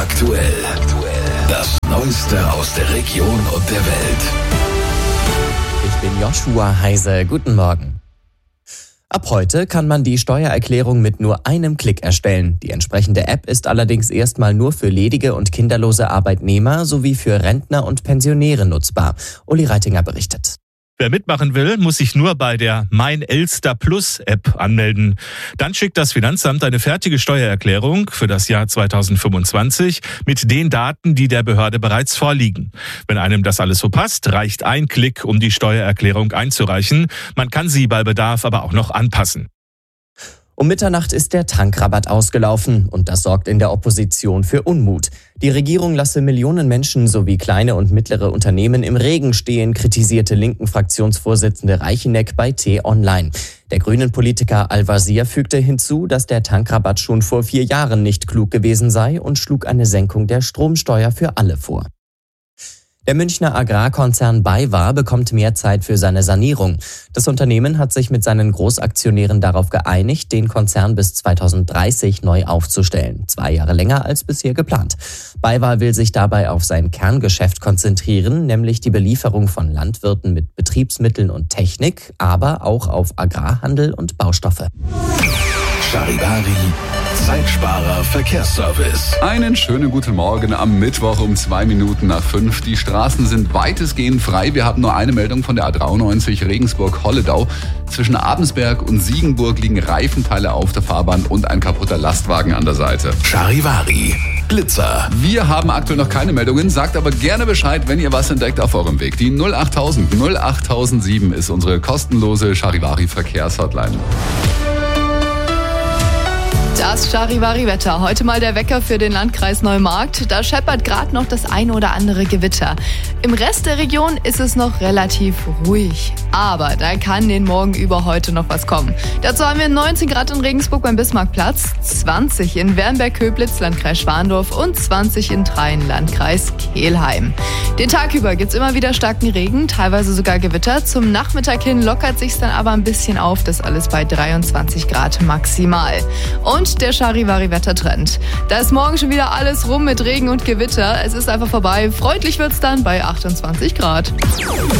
aktuell. Das Neueste aus der Region und der Welt. Ich bin Joshua Heise. Guten Morgen. Ab heute kann man die Steuererklärung mit nur einem Klick erstellen. Die entsprechende App ist allerdings erstmal nur für ledige und kinderlose Arbeitnehmer sowie für Rentner und Pensionäre nutzbar. Uli Reitinger berichtet. Wer mitmachen will, muss sich nur bei der Mein Elster Plus App anmelden. Dann schickt das Finanzamt eine fertige Steuererklärung für das Jahr 2025 mit den Daten, die der Behörde bereits vorliegen. Wenn einem das alles so passt, reicht ein Klick, um die Steuererklärung einzureichen. Man kann sie bei Bedarf aber auch noch anpassen. Um Mitternacht ist der Tankrabatt ausgelaufen und das sorgt in der Opposition für Unmut. Die Regierung lasse Millionen Menschen sowie kleine und mittlere Unternehmen im Regen stehen, kritisierte linken Fraktionsvorsitzende Reicheneck bei T-Online. Der grünen Politiker Al-Wazir fügte hinzu, dass der Tankrabatt schon vor 4 Jahren nicht klug gewesen sei und schlug eine Senkung der Stromsteuer für alle vor. Der Münchner Agrarkonzern BayWa bekommt mehr Zeit für seine Sanierung. Das Unternehmen hat sich mit seinen Großaktionären darauf geeinigt, den Konzern bis 2030 neu aufzustellen. 2 Jahre länger als bisher geplant. BayWa will sich dabei auf sein Kerngeschäft konzentrieren, nämlich die Belieferung von Landwirten mit Betriebsmitteln und Technik, aber auch auf Agrarhandel und Baustoffe. Charivari, Zeitsparer Verkehrsservice. Einen schönen guten Morgen am Mittwoch um 2 Minuten nach 5. Die Straßen sind weitestgehend frei. Wir haben nur eine Meldung von der A93 Regensburg-Holledau. Zwischen Abensberg und Siegenburg liegen Reifenteile auf der Fahrbahn und ein kaputter Lastwagen an der Seite. Charivari, Blitzer. Wir haben aktuell noch keine Meldungen, sagt aber gerne Bescheid, wenn ihr was entdeckt auf eurem Weg. Die 08000 08007 ist unsere kostenlose Charivari-Verkehrshotline. Das Charivari-Wetter. Heute mal der Wecker für den Landkreis Neumarkt. Da scheppert gerade noch das ein oder andere Gewitter. Im Rest der Region ist es noch relativ ruhig. Aber da kann den Morgen über heute noch was kommen. Dazu haben wir 19 Grad in Regensburg beim Bismarckplatz, 20 in Wernberg-Köblitz, Landkreis Schwandorf und 20 in Train, Landkreis Kelheim. Den Tag über gibt's immer wieder starken Regen, teilweise sogar Gewitter. Zum Nachmittag hin lockert sich's dann aber ein bisschen auf. Das alles bei 23 Grad maximal. Und der Charivari-Wettertrend. Da ist morgen schon wieder alles rum mit Regen und Gewitter. Es ist einfach vorbei. Freundlich wird's dann bei 28 Grad.